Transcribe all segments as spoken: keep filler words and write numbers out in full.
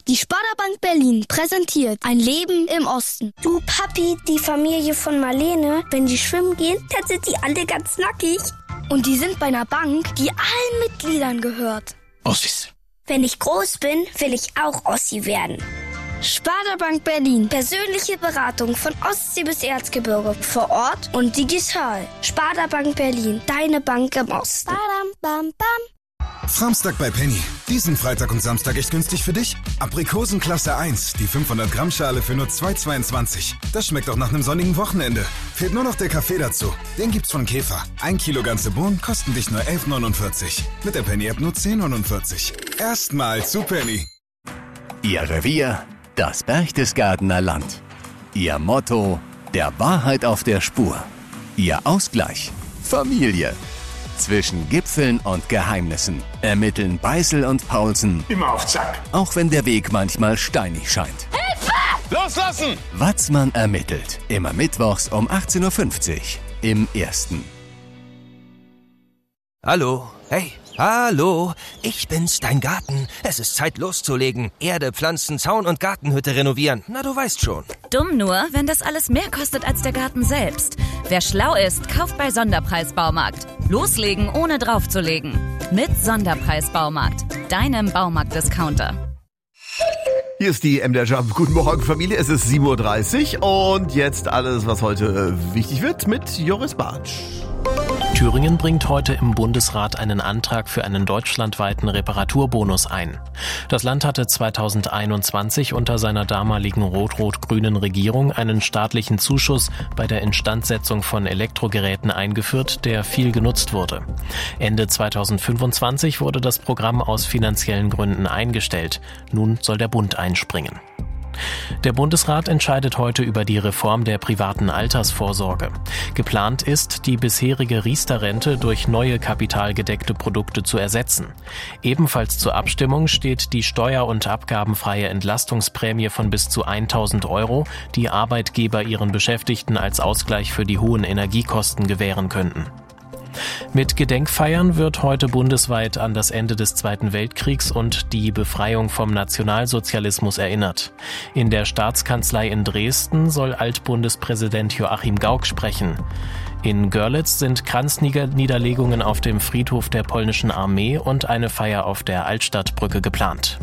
Die Sparda-Bank Berlin präsentiert ein Leben im Osten. Du Papi, die Familie von Marlene, wenn die schwimmen gehen, dann sind die alle ganz nackig. Und die sind bei einer Bank, die allen Mitgliedern gehört. Ossis. Wenn ich groß bin, will ich auch Ossi werden. Sparda-Bank Berlin. Persönliche Beratung von Ostsee bis Erzgebirge. Vor Ort und digital. Sparda-Bank Berlin. Deine Bank im Osten. Badam, bam, bam. Samstag bei Penny. Diesen Freitag und Samstag echt günstig für dich? Aprikosen Klasse eins, die fünfhundert Gramm Schale für nur zwei Euro zweiundzwanzig. Das schmeckt auch nach einem sonnigen Wochenende. Fehlt nur noch der Kaffee dazu. Den gibt's von Käfer. Ein Kilo ganze Bohnen kosten dich nur elf neunundvierzig. Mit der Penny-App nur zehn neunundvierzig. Erstmal zu Penny. Ihr Revier, das Berchtesgadener Land. Ihr Motto, der Wahrheit auf der Spur. Ihr Ausgleich, Familie. Zwischen Gipfeln und Geheimnissen ermitteln Beißel und Paulsen. Immer auf Zack. Auch wenn der Weg manchmal steinig scheint. Hilfe! Loslassen! Watzmann ermittelt. Immer mittwochs um achtzehn Uhr fünfzig im Ersten. Hallo, hey, hallo, ich bin's, dein Garten. Es ist Zeit loszulegen. Erde, Pflanzen, Zaun und Gartenhütte renovieren. Na, du weißt schon. Dumm nur, wenn das alles mehr kostet als der Garten selbst. Wer schlau ist, kauft bei Sonderpreis Baumarkt. Loslegen, ohne draufzulegen. Mit Sonderpreis Baumarkt, deinem Baumarkt-Discounter. Hier ist die M D R Jump. Guten Morgen, Familie. Es ist sieben Uhr dreißig und jetzt alles, was heute wichtig wird, mit Joris Bartsch. Thüringen bringt heute im Bundesrat einen Antrag für einen deutschlandweiten Reparaturbonus ein. Das Land hatte zweitausendeinundzwanzig unter seiner damaligen rot-rot-grünen Regierung einen staatlichen Zuschuss bei der Instandsetzung von Elektrogeräten eingeführt, der viel genutzt wurde. Ende zweitausendfünfundzwanzig wurde das Programm aus finanziellen Gründen eingestellt. Nun soll der Bund einspringen. Der Bundesrat entscheidet heute über die Reform der privaten Altersvorsorge. Geplant ist, die bisherige Riester-Rente durch neue kapitalgedeckte Produkte zu ersetzen. Ebenfalls zur Abstimmung steht die steuer- und abgabenfreie Entlastungsprämie von bis zu tausend Euro, die Arbeitgeber ihren Beschäftigten als Ausgleich für die hohen Energiekosten gewähren könnten. Mit Gedenkfeiern wird heute bundesweit an das Ende des Zweiten Weltkriegs und die Befreiung vom Nationalsozialismus erinnert. In der Staatskanzlei in Dresden soll Altbundespräsident Joachim Gauck sprechen. In Görlitz sind Kranzniederlegungen auf dem Friedhof der polnischen Armee und eine Feier auf der Altstadtbrücke geplant.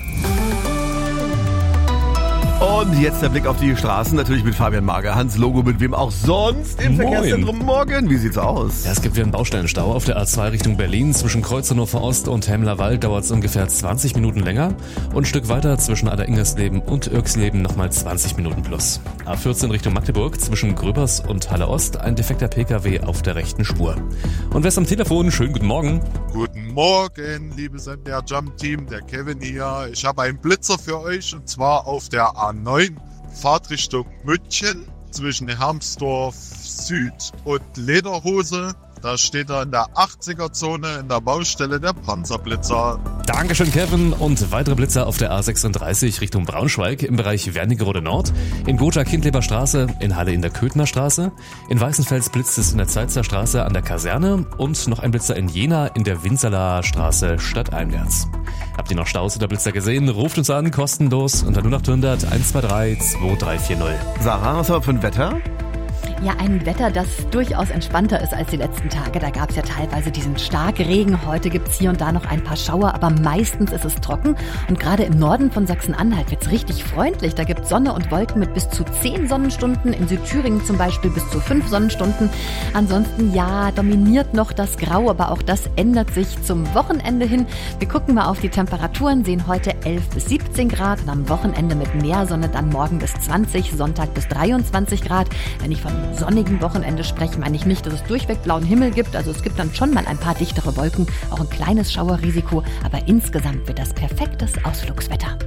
Und jetzt der Blick auf die Straßen, natürlich mit Fabian Magerhans, Logo mit wem auch sonst im Moin. Verkehrszentrum Morgen. Wie sieht's aus? Ja, es gibt wieder einen Baustellenstau auf der A zwei Richtung Berlin. Zwischen Kreuz-Hannover Ost und Hemlerwald dauert es ungefähr zwanzig Minuten länger. Und ein Stück weiter zwischen Ader-Ingersleben und Irksleben nochmal zwanzig Minuten plus. A vierzehn Richtung Magdeburg zwischen Gröbers und Halle Ost ein defekter Pkw auf der rechten Spur. Und wer ist am Telefon? Schönen guten Morgen. Guten Morgen, liebes M D R Jump Team, der Kevin hier. Ich habe einen Blitzer für euch und zwar auf der A neun, Fahrtrichtung München zwischen Hermsdorf Süd und Lederhose. Da steht er in der achtziger-Zone in der Baustelle der Panzerblitzer. Dankeschön, Kevin. Und weitere Blitzer auf der A sechsunddreißig Richtung Braunschweig im Bereich Wernigerode Nord. In Gotha Kindleber Straße, in Halle in der Köthner Straße. In Weißenfels blitzt es in der Zeitzer Straße an der Kaserne. Und noch ein Blitzer in Jena in der Winzerler Straße stadteinwärts. Habt ihr noch Staus oder Blitzer gesehen? Ruft uns an, kostenlos unter null acht hundert eins zwei drei zwei drei vier null. Sarah, was haben wir für ein Wetter? Ja, ein Wetter, das durchaus entspannter ist als die letzten Tage. Da gab es ja teilweise diesen Starkregen. Heute gibt es hier und da noch ein paar Schauer, aber meistens ist es trocken. Und gerade im Norden von Sachsen-Anhalt wird es richtig freundlich. Da gibt es Sonne und Wolken mit bis zu zehn Sonnenstunden. In Südthüringen zum Beispiel bis zu fünf Sonnenstunden. Ansonsten, ja, dominiert noch das Grau, aber auch das ändert sich zum Wochenende hin. Wir gucken mal auf die Temperaturen, sehen heute elf bis siebzehn Grad und am Wochenende mit mehr Sonne dann morgen bis zwanzig, Sonntag bis dreiundzwanzig Grad. Wenn ich von sonnigen Wochenende spreche, meine ich nicht, dass es durchweg blauen Himmel gibt. Also es gibt dann schon mal ein paar dichtere Wolken, auch ein kleines Schauerrisiko. Aber insgesamt wird das perfektes Ausflugswetter. M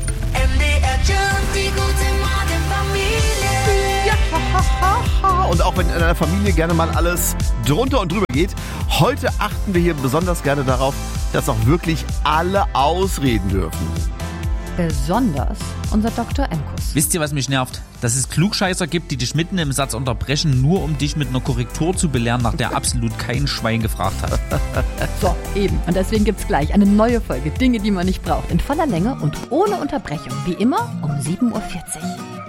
D R Jump, die gute Morgenfamilie. Ja, ha, ha, ha. Und auch wenn in einer Familie gerne mal alles drunter und drüber geht, heute achten wir hier besonders gerne darauf, dass auch wirklich alle ausreden dürfen. Besonders unser Doktor Emkus. Wisst ihr, was mich nervt? Dass es Klugscheißer gibt, die dich mitten im Satz unterbrechen, nur um dich mit einer Korrektur zu belehren, nach der absolut kein Schwein gefragt hat. So, eben. Und deswegen gibt's gleich eine neue Folge Dinge, die man nicht braucht. In voller Länge und ohne Unterbrechung. Wie immer um sieben Uhr vierzig.